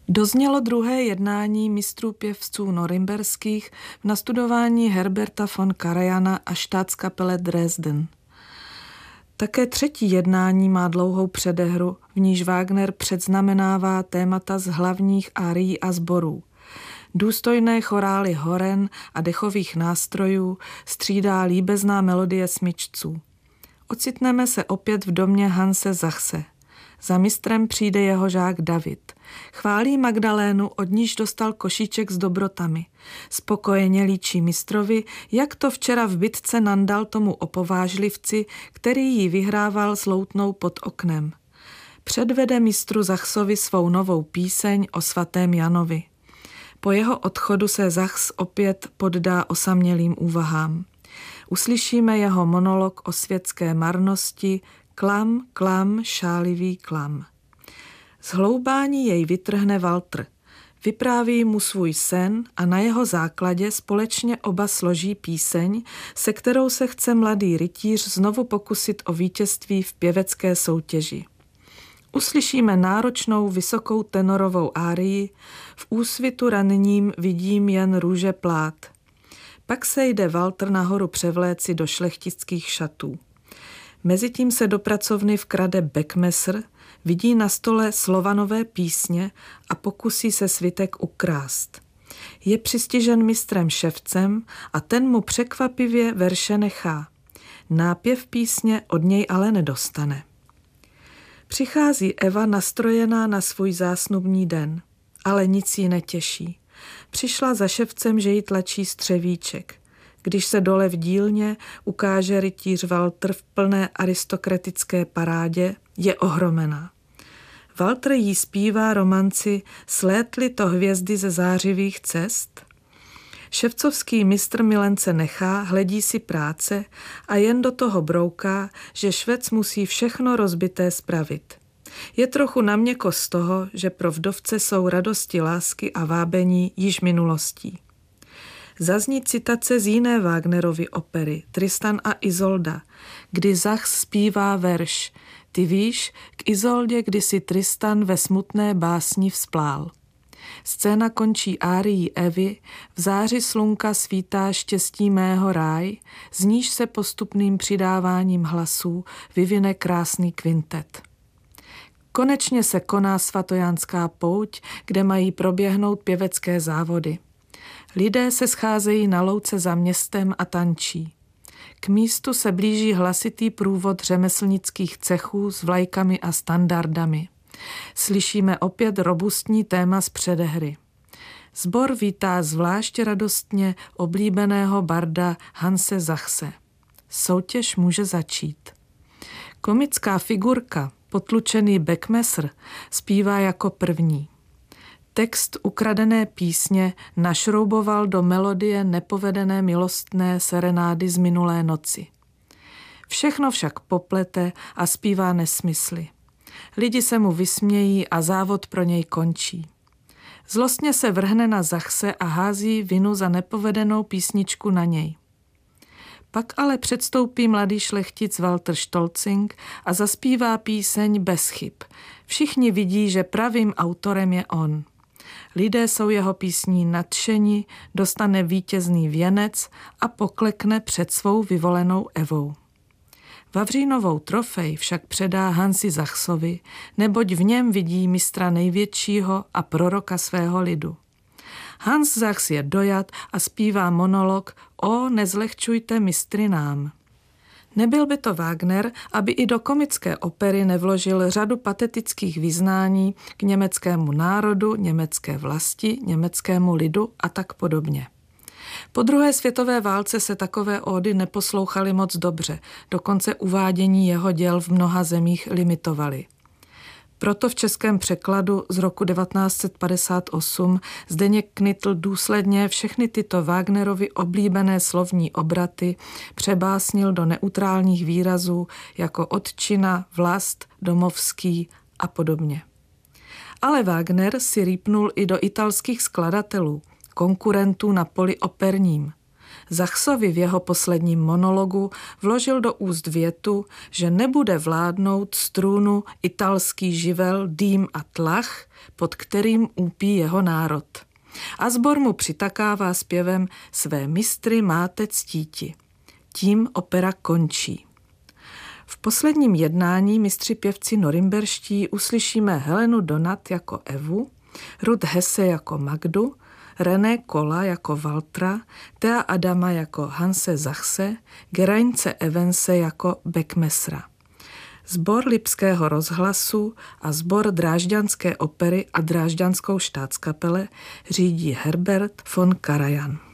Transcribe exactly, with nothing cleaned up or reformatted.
Doznělo druhé jednání mistrů pěvců norimberských v nastudování Herberta von Karajana a Staatskapelle Dresden. Také třetí jednání má dlouhou předehru, v níž Wagner předznamenává témata z hlavních árií a sborů. Důstojné chorály horen a dechových nástrojů střídá líbezná melodie smyčců. Ocitneme se opět v domě Hanse Sachse. Za mistrem přijde jeho žák David. Chválí Magdalénu, od níž dostal košíček s dobrotami. Spokojeně líčí mistrovi, jak to včera v bitce nandal tomu opovážlivci, který ji vyhrával sloutnou pod oknem. Předvede mistru Sachsovi svou novou píseň o svatém Janovi. Po jeho odchodu se Sachs opět poddá osamělým úvahám. Uslyšíme jeho monolog o světské marnosti, klam, klam, šálivý klam. Z hloubání jej vytrhne Walter. Vypráví mu svůj sen a na jeho základě společně oba složí píseň, se kterou se chce mladý rytíř znovu pokusit o vítězství v pěvecké soutěži. Uslyšíme náročnou vysokou tenorovou árii, v úsvitu ranním vidím jen růže plát. Pak se jde Walter nahoru převléci do šlechtických šatů. Mezitím se do pracovny vkrade Beckmesser, vidí na stole Slovanové písně a pokusí se svitek ukrást. Je přistižen mistrem Ševcem a ten mu překvapivě verše nechá. Nápěv písně od něj ale nedostane. Přichází Eva nastrojená na svůj zásnubní den, ale nic jí netěší. Přišla za Ševcem, že jí tlačí střevíček. Když se dole v dílně ukáže rytíř Walter v plné aristokratické parádě, je ohromená. Walter jí zpívá romanci Slétly to hvězdy ze zářivých cest. Ševcovský mistr milence nechá, hledí si práce a jen do toho brouká, že Švec musí všechno rozbité spravit. Je trochu naměko z toho, že pro vdovce jsou radosti, lásky a vábení již minulostí. Zazní citace z jiné Wagnerovy opery Tristan a Izolda, kdy Sachs zpívá verš Ty víš, k Izoldě kdysi Tristan ve smutné básni vzplál. Scéna končí árií Evy, v záři slunka svítá štěstí mého ráj, z níž se postupným přidáváním hlasů vyvine krásný kvintet. Konečně se koná svatojánská pouť, kde mají proběhnout pěvecké závody. Lidé se scházejí na louce za městem a tančí. K místu se blíží hlasitý průvod řemeslnických cechů s vlajkami a standardami. Slyšíme opět robustní téma z předehry. Sbor vítá zvlášť radostně oblíbeného barda Hanse Sachse. Soutěž může začít. Komická figurka, potlučený Beckmesser, zpívá jako první. Text ukradené písně našrouboval do melodie nepovedené milostné serenády z minulé noci. Všechno však poplete a zpívá nesmysly. Lidi se mu vysmějí a závod pro něj končí. Zlostně se vrhne na Sachse a hází vinu za nepovedenou písničku na něj. Pak ale předstoupí mladý šlechtic Walter Stolzing a zaspívá píseň bez chyb. Všichni vidí, že pravým autorem je on. Lidé jsou jeho písní nadšeni, dostane vítězný věnec a poklekne před svou vyvolenou Evou. Vavřínovou trofej však předá Hansi Sachsovi, neboť v něm vidí mistra největšího a proroka svého lidu. Hans Sachs je dojat a zpívá monolog O, nezlehčujte mistry nám. Nebyl by to Wagner, aby i do komické opery nevložil řadu patetických vyznání k německému národu, německé vlasti, německému lidu a tak podobně. Po druhé světové válce se takové ódy neposlouchaly moc dobře, dokonce uvádění jeho děl v mnoha zemích limitovali. Proto v českém překladu z roku devatenáct set padesát osm Zdeněk Knitl důsledně všechny tyto Wagnerovy oblíbené slovní obraty přebásnil do neutrálních výrazů jako otčina, vlast, domovský a podobně. Ale Wagner si rýpnul i do italských skladatelů, konkurentů na poli operním. Zachsovi v jeho posledním monologu vložil do úst větu, že nebude vládnout z trůnu italský živel, dým a tlach, pod kterým úpí jeho národ. A sbor mu přitakává zpěvem Své mistry máte ctíti. Tím opera končí. V posledním jednání mistři pěvci norimberští uslyšíme Helenu Donat jako Evu, Ruth Hesse jako Magdu, René Kola jako Valtra, Thea Adama jako Hanse Zachse, Geraintse Evense jako Beckmessera. Sbor Lipského rozhlasu a sbor Drážďanské opery a Drážďanskou štátskapele řídí Herbert von Karajan.